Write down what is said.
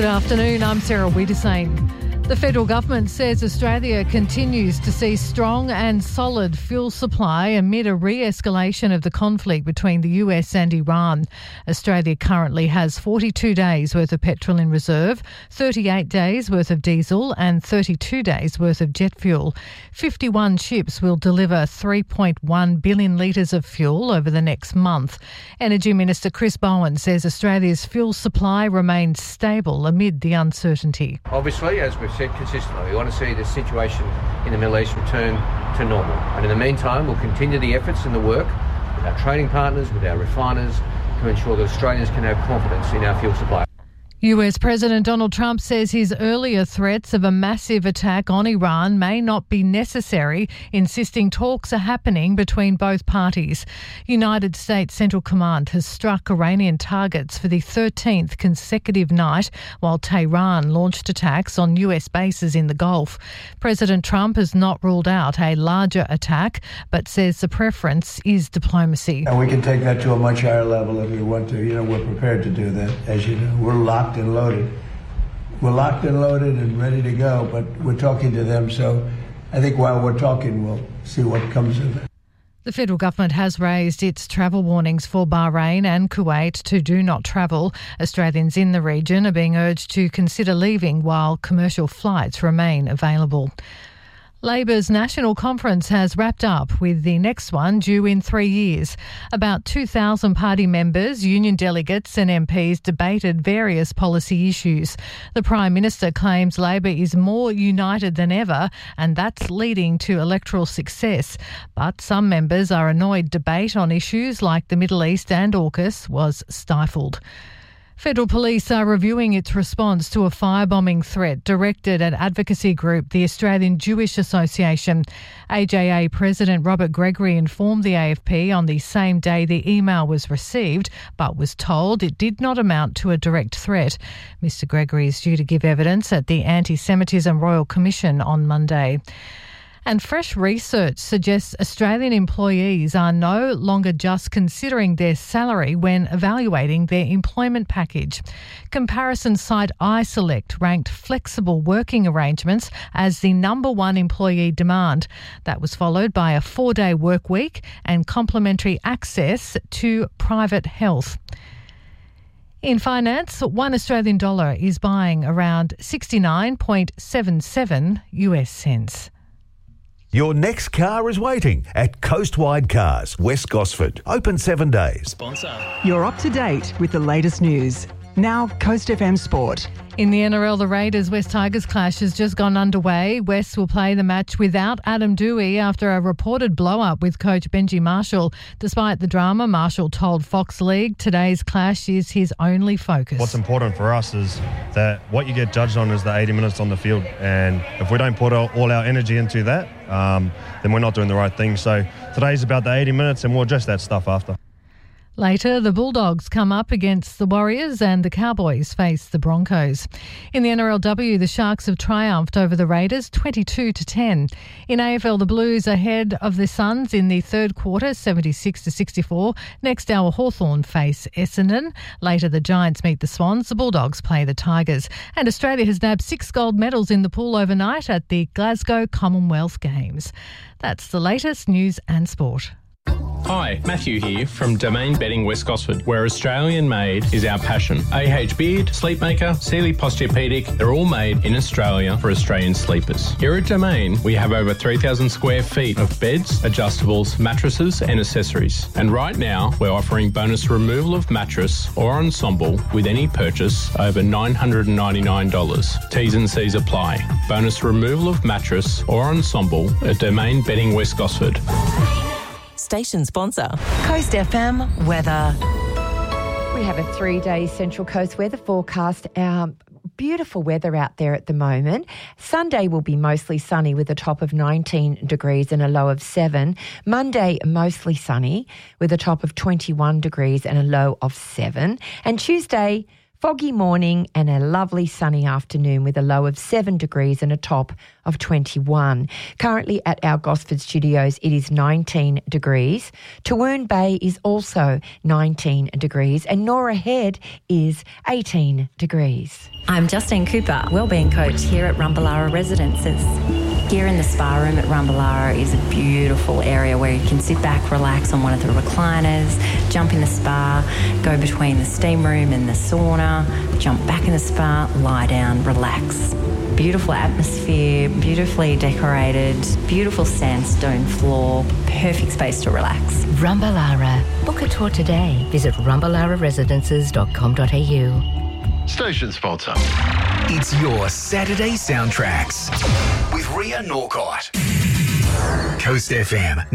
Good afternoon, I'm Sarah Wiedersane. The federal government says Australia continues to see strong and solid fuel supply amid a re-escalation of the conflict between the US and Iran. Australia currently has 42 days worth of petrol in reserve, 38 days worth of diesel and 32 days worth of jet fuel. 51 ships will deliver 3.1 billion litres of fuel over the next month. Energy Minister Chris Bowen says Australia's fuel supply remains stable amid the uncertainty. Obviously, as we've said consistently, we want to see the situation in the Middle East return to normal. And in the meantime, we'll continue the efforts and the work with our trading partners, with our refiners, to ensure that Australians can have confidence in our fuel supply. US President Donald Trump says his earlier threats of a massive attack on Iran may not be necessary, insisting talks are happening between both parties. United States Central Command has struck Iranian targets for the 13th consecutive night, while Tehran launched attacks on US bases in the Gulf. President Trump has not ruled out a larger attack, but says the preference is diplomacy. And we can take that to a much higher level if we want to. We're prepared to do that. As you know, we're locked and loaded. We're locked and loaded and ready to go, but we're talking to them. So I think while we're talking, we'll see what comes of it. The federal government has raised its travel warnings for Bahrain and Kuwait to do not travel. Australians in the region are being urged to consider leaving while commercial flights remain available. Labor's National Conference has wrapped up, with the next one due in 3 years. About 2,000 party members, union delegates and MPs debated various policy issues. The Prime Minister claims Labor is more united than ever, and that's leading to electoral success. But some members are annoyed debate on issues like the Middle East and AUKUS was stifled. Federal Police are reviewing its response to a firebombing threat directed at advocacy group the Australian Jewish Association. AJA President Robert Gregory informed the AFP on the same day the email was received, but was told it did not amount to a direct threat. Mr Gregory is due to give evidence at the Anti-Semitism Royal Commission on Monday. And fresh research suggests Australian employees are no longer just considering their salary when evaluating their employment package. Comparison site iSelect ranked flexible working arrangements as the number one employee demand. That was followed by a 4-day work week and complementary access to private health. In finance, $1 Australian dollar is buying around 69.77 US cents. Your next car is waiting at Coastwide Cars, West Gosford. Open 7 days. Sponsor. You're up to date with the latest news. Now, Coast FM Sport. In the NRL, the Raiders-West Tigers clash has just gone underway. West will play the match without Adam Doueihi after a reported blow-up with coach Benji Marshall. Despite the drama, Marshall told Fox League today's clash is his only focus. What's important for us is that what you get judged on is the 80 minutes on the field. And if we don't put all our energy into that, then we're not doing the right thing. So today's about the 80 minutes and we'll address that stuff after. Later, the Bulldogs come up against the Warriors and the Cowboys face the Broncos. In the NRLW, the Sharks have triumphed over the Raiders 22-10. In AFL, the Blues ahead of the Suns in the third quarter, 76-64. Next hour, Hawthorn face Essendon. Later, the Giants meet the Swans. The Bulldogs play the Tigers. And Australia has nabbed 6 gold medals in the pool overnight at the Glasgow Commonwealth Games. That's the latest news and sport. Hi, Matthew here from Domain Bedding West Gosford, where Australian made is our passion. AH Beard, Sleepmaker, Sealy Posturepedic, they're all made in Australia for Australian sleepers. Here at Domain, we have over 3,000 square feet of beds, adjustables, mattresses and accessories. And right now, we're offering bonus removal of mattress or ensemble with any purchase over $999. T's and C's apply. Bonus removal of mattress or ensemble at Domain Bedding West Gosford. Station sponsor. Coast FM weather. We have a 3-day Central Coast weather forecast. Our beautiful weather out there at the moment. Sunday will be mostly sunny with a top of 19 degrees and a low of 7. Monday, mostly sunny with a top of 21 degrees and a low of 7. And Tuesday, foggy morning and a lovely sunny afternoon with a low of 7 degrees and a top of 21. Currently at our Gosford studios, it is 19 degrees. Tawoon Bay is also 19 degrees and Nora Head is 18 degrees. I'm Justine Cooper, wellbeing coach here at Rumballara Residences. Here in the spa room at Rumballara is a beautiful area where you can sit back, relax on one of the recliners, jump in the spa, go between the steam room and the sauna, jump back in the spa, lie down, relax. Beautiful atmosphere, beautifully decorated, beautiful sandstone floor, perfect space to relax. Rumballara. Book a tour today. Visit rumballararesidences.com.au. Station sponsor. It's your Saturday Soundtracks with Ria Norcott. Coast FM